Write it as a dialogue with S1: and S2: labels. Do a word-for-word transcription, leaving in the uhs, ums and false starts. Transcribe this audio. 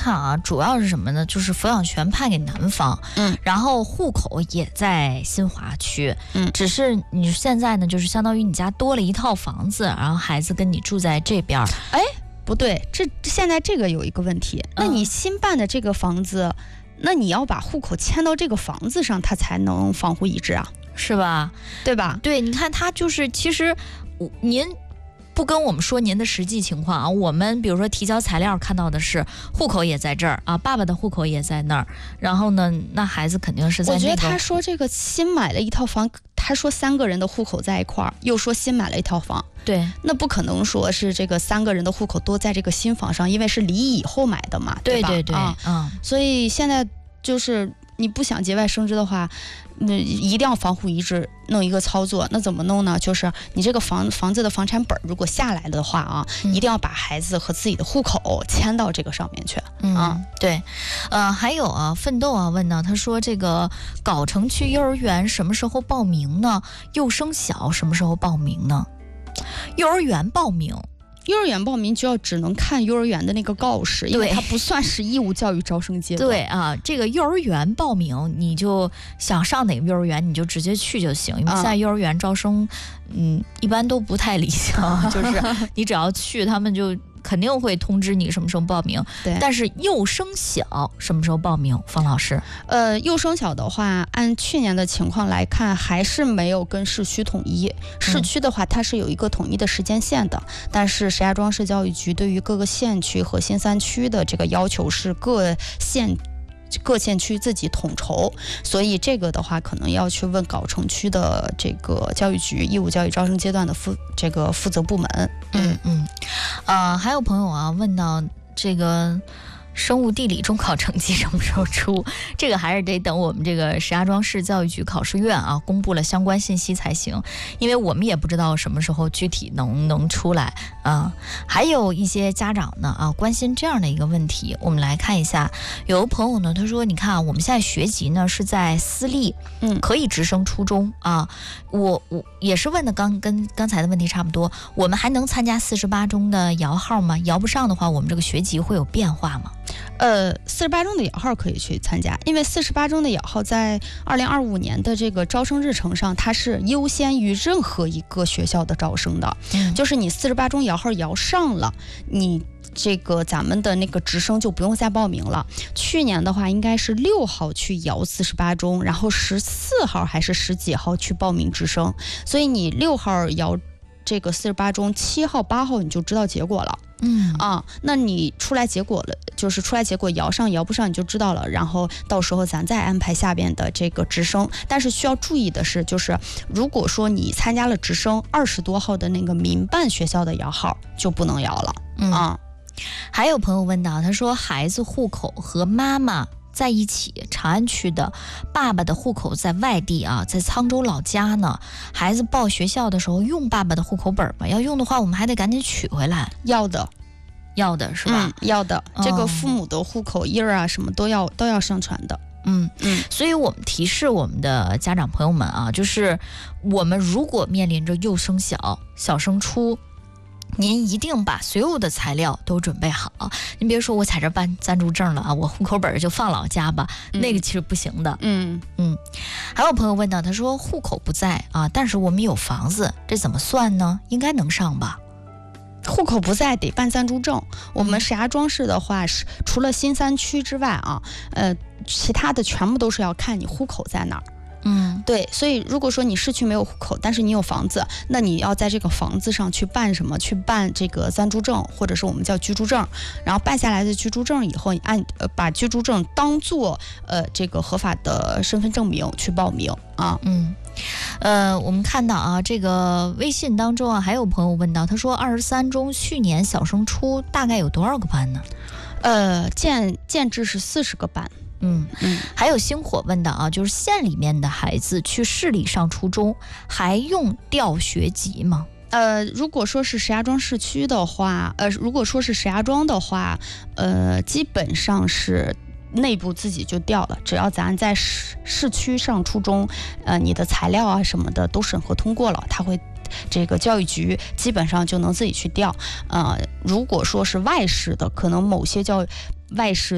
S1: 看啊，主要是什么呢？就是抚养权判给男方，
S2: 嗯，
S1: 然后户口也在新华区，
S2: 嗯，
S1: 只是你现在呢，就是相当于你家多了一套房子，然后孩子跟你住在这边。
S2: 哎，不对，这现在这个有一个问题，那你新办的这个房子，嗯、那你要把户口迁到这个房子上，它才能房户一致啊，
S1: 是吧？
S2: 对吧？
S1: 对，你看他就是其实您。不跟我们说您的实际情况啊，我们比如说提交材料看到的是户口也在这儿啊，爸爸的户口也在那儿，然后呢，那孩子肯定是在那个。
S2: 我觉得他说这个新买了一套房，他说三个人的户口在一块儿，又说新买了一套房，
S1: 对，
S2: 那不可能说是这个三个人的户口都在这个新房上，因为是离异以后买的嘛，
S1: 对
S2: 吧？
S1: 对对，
S2: 啊，
S1: 嗯，
S2: 所以现在就是你不想节外生枝的话。那一定要房户一致弄一个操作，那怎么弄呢？就是你这个房房子的房产本如果下来了的话啊、嗯，一定要把孩子和自己的户口迁到这个上面去。
S1: 嗯，
S2: 啊，
S1: 对，呃，还有啊，奋斗啊问到，他说这个藁城区幼儿园什么时候报名呢？幼升小什么时候报名呢？幼儿园报名。
S2: 幼儿园报名就要只能看幼儿园的那个告示，因为它不算是义务教育招生阶段。
S1: 对啊，这个幼儿园报名，你就想上哪个幼儿园，你就直接去就行。因为现在幼儿园招生，嗯，一般都不太理想，就是你只要去，他们就肯定会通知你什么时候报名。
S2: 对，
S1: 但是幼升小什么时候报名？方老师，
S2: 呃，幼升小的话，按去年的情况来看，还是没有跟市区统一。市区的话，它是有一个统一的时间线的，嗯、但是石家庄市教育局对于各个县区和新三区的这个要求是各县。各县区自己统筹，所以这个的话，可能要去问藁城区的这个教育局义务教育招生阶段的负这个负责部门。
S1: 嗯嗯，呃，还有朋友啊问到这个。生物地理中考成绩什么时候出？这个还是得等我们这个石家庄市教育局考试院啊公布了相关信息才行，因为我们也不知道什么时候具体能能出来啊。还有一些家长呢啊关心这样的一个问题，我们来看一下。有个朋友呢，他说：“你看啊，我们现在学籍呢是在私立，
S2: 嗯，
S1: 可以直升初中啊。我我也是问的刚跟刚才的问题差不多，我们还能参加四十八中的摇号吗？摇不上的话，我们这个学籍会有变化吗？”
S2: 呃，四十八中的摇号可以去参加，因为四十八中的摇号在二零二五年的这个招生日程上，它是优先于任何一个学校的招生的。嗯，就是你四十八中摇号摇上了，你这个咱们的那个直升就不用再报名了。去年的话，应该是六号去摇四十八中，然后十四号还是十几号去报名直升，所以你六号摇这个四十八中，七号、八号你就知道结果了。
S1: 嗯
S2: 啊，那你出来结果了，就是出来结果摇上摇不上你就知道了，然后到时候咱再安排下边的这个直升。但是需要注意的是，就是如果说你参加了直升，二十多号的那个民办学校的摇号就不能摇了。
S1: 嗯
S2: 啊，
S1: 还有朋友问到，他说孩子户口和妈妈在一起，长安区的，爸爸的户口在外地啊，在沧州老家呢。孩子报学校的时候用爸爸的户口本吗？要用的话，我们还得赶紧取回来。
S2: 要的，
S1: 要的是吧？
S2: 嗯、要的、哦，这个父母的户口印儿啊，什么都要都要上传的。
S1: 嗯嗯，所以我们提示我们的家长朋友们啊，就是我们如果面临着幼升小、小升初。您一定把所有的材料都准备好。您别说我在这办暂住证了啊，我户口本就放老家吧，嗯、那个其实不行的。
S2: 嗯
S1: 嗯。还有朋友问到，他说户口不在啊，但是我们有房子，这怎么算呢？应该能上吧？
S2: 户口不在得办暂住证。我们石家庄市的话是、嗯、除了新三区之外啊，呃，其他的全部都是要看你户口在哪儿。
S1: 嗯，
S2: 对，所以如果说你市区没有户口，但是你有房子，那你要在这个房子上去办什么？去办这个暂住证，或者是我们叫居住证。然后办下来的居住证以后，你按呃把居住证当做呃这个合法的身份证明去报名啊。
S1: 嗯，呃，我们看到啊，这个微信当中啊，还有朋友问到，他说二十三中去年小升初大概有多少个班呢？
S2: 呃，建建制是四十个班。
S1: 嗯嗯，还有星火问的啊，就是县里面的孩子去市里上初中，还用调学籍吗？
S2: 呃，如果说是石家庄市区的话，呃，如果说是石家庄的话，呃，基本上是内部自己就调了，只要咱在市市区上初中，呃，你的材料啊什么的都审核通过了，他会。这个教育局基本上就能自己去调，呃，如果说是外市的，可能某些教外市